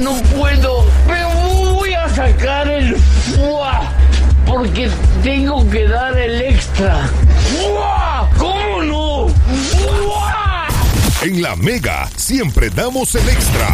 No puedo, pero voy a sacar el ¡fua! Porque tengo que dar el extra. ¡Fua! ¿Cómo no? ¡Fua! En La Mega siempre damos el extra.